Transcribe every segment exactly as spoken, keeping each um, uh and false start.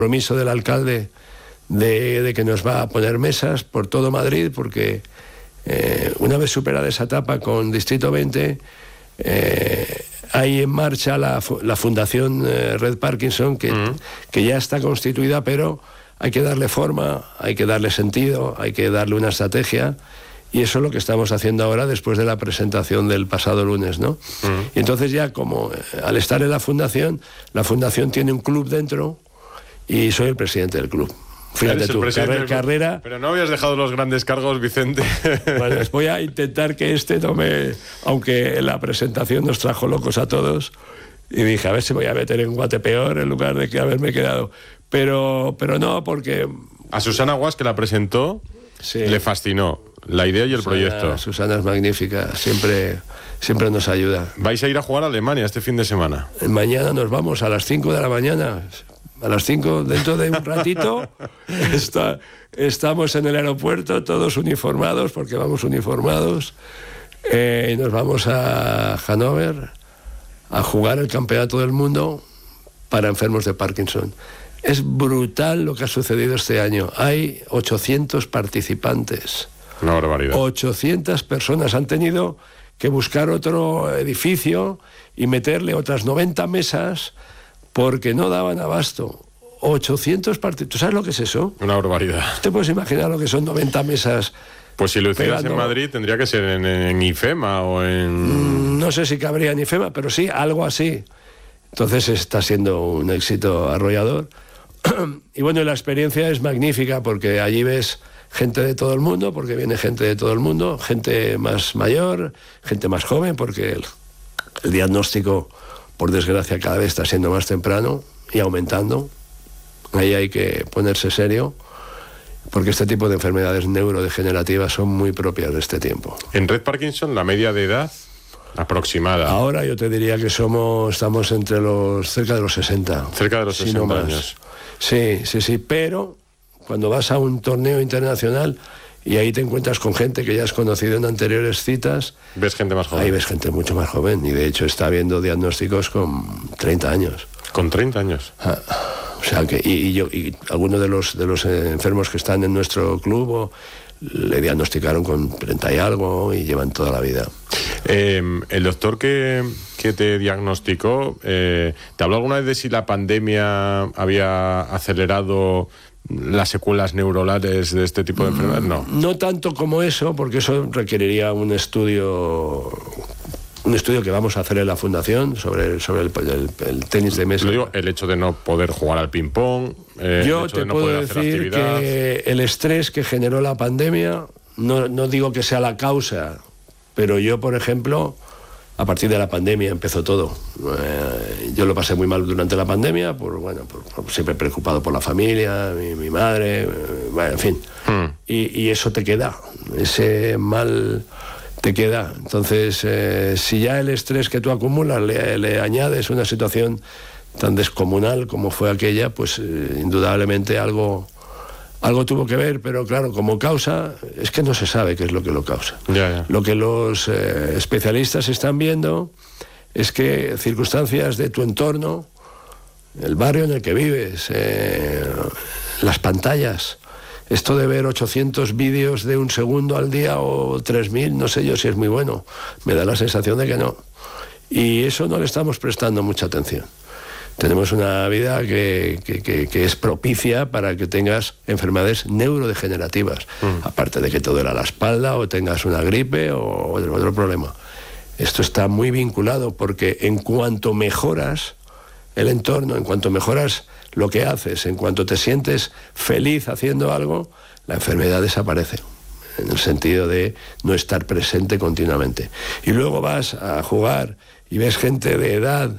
compromiso del alcalde de, de que nos va a poner mesas por todo Madrid, porque eh, una vez superada esa etapa con Distrito veinte, eh, hay en marcha la, la Fundación eh, Red Parkinson, que, uh-huh. que ya está constituida, pero hay que darle forma, hay que darle sentido, hay que darle una estrategia, y eso es lo que estamos haciendo ahora después de la presentación del pasado lunes, ¿no? Uh-huh. Y entonces ya como eh, al estar en la fundación, la fundación tiene un club dentro y soy el presidente del club. Fíjate tú, carrera, carrera... Pero no habías dejado los grandes cargos, Vicente. Bueno, pues voy a intentar que este tome, aunque en la presentación nos trajo locos a todos, y dije, a ver si voy a meter en Guatepeor en lugar de que haberme quedado. Pero, pero no, porque... A Susana Guas, que la presentó, sí, le fascinó la idea y el Susana, proyecto. Susana es magnífica, siempre, siempre nos ayuda. ¿Vais a ir a jugar a Alemania este fin de semana? Mañana nos vamos a las cinco de la mañana. A las cinco, dentro de un ratito, está, estamos en el aeropuerto, todos uniformados, porque vamos uniformados, eh, y nos vamos a Hannover a jugar el campeonato del mundo para enfermos de Parkinson. Es brutal lo que ha sucedido este año. Hay ochocientos participantes. Una barbaridad. ochocientas personas han tenido que buscar otro edificio y meterle otras noventa mesas porque no daban abasto. ochocientos partidos. ¿Tú sabes lo que es eso? Una barbaridad. ¿Te puedes imaginar lo que son noventa mesas? Pues si lo hicieras pegando... en Madrid, tendría que ser en, en IFEMA o en... Mm, no sé si cabría en IFEMA, pero sí, algo así. Entonces está siendo un éxito arrollador. Y bueno, la experiencia es magnífica porque allí ves gente de todo el mundo, porque viene gente de todo el mundo, gente más mayor, gente más joven, porque el, el diagnóstico, por desgracia, cada vez está siendo más temprano y aumentando. Ahí hay que ponerse serio, porque este tipo de enfermedades neurodegenerativas son muy propias de este tiempo. En Red Parkinson, la media de edad aproximada. Ahora yo te diría que somos, estamos entre los, cerca de los sesenta. Cerca de los si sesenta no años. Sí, sí, sí, pero cuando vas a un torneo internacional y ahí te encuentras con gente que ya has conocido en anteriores citas, ves gente más joven. Ahí ves gente mucho más joven, y de hecho está habiendo diagnósticos con treinta años. ¿Con treinta años? Ah, o sea que, y, y yo, y algunos de los, de los eh, enfermos que están en nuestro club o, le diagnosticaron con treinta y algo y llevan toda la vida. Eh, el doctor que, que te diagnosticó, eh, ¿te habló alguna vez de si la pandemia había acelerado las secuelas neuronales de este tipo de enfermedades? No. No tanto como eso, porque eso requeriría un estudio... Un estudio que vamos a hacer en la fundación sobre, sobre el, el, el tenis de mesa. Lo digo, el hecho de no poder jugar al ping-pong, eh, Yo el hecho te de no puedo poder hacer decir actividad. que el estrés que generó la pandemia, no, no digo que sea la causa, pero yo, por ejemplo, a partir de la pandemia empezó todo. Eh, yo lo pasé muy mal durante la pandemia, por, bueno, por, por, siempre preocupado por la familia, mi, mi madre, eh, bueno, en fin. Hmm. Y, y eso te queda, ese mal... te queda. Entonces, eh, si ya el estrés que tú acumulas le, le añades una situación tan descomunal como fue aquella, pues eh, indudablemente algo, algo tuvo que ver, pero claro, como causa, es que no se sabe qué es lo que lo causa. Ya, ya. Lo que los eh, especialistas están viendo es que circunstancias de tu entorno, el barrio en el que vives, eh, las pantallas, esto de ver ochocientos vídeos de un segundo al día o tres mil, no sé yo si es muy bueno. Me da la sensación de que no. Y eso no le estamos prestando mucha atención. Tenemos una vida que, que, que, que es propicia para que tengas enfermedades neurodegenerativas. Mm. Aparte de que te duela la espalda o tengas una gripe o otro problema. Esto está muy vinculado porque en cuanto mejoras el entorno, en cuanto mejoras lo que haces, en cuanto te sientes feliz haciendo algo, la enfermedad desaparece, en el sentido de no estar presente continuamente. Y luego vas a jugar y ves gente de edad.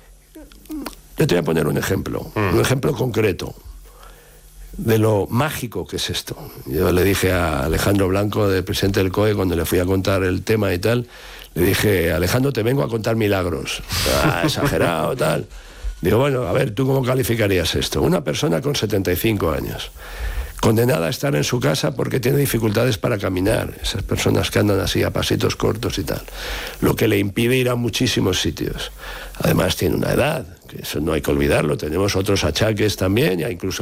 Yo te voy a poner un ejemplo, mm. un ejemplo concreto de lo mágico que es esto. Yo le dije a Alejandro Blanco, del presidente del C O E, cuando le fui a contar el tema y tal, le dije, Alejandro, te vengo a contar milagros. Ah, exagerado, tal. Digo, bueno, a ver, ¿tú cómo calificarías esto? Una persona con setenta y cinco años, condenada a estar en su casa porque tiene dificultades para caminar, esas personas que andan así a pasitos cortos y tal, lo que le impide ir a muchísimos sitios. Además tiene una edad, que eso no hay que olvidarlo. Tenemos otros achaques también, ya incluso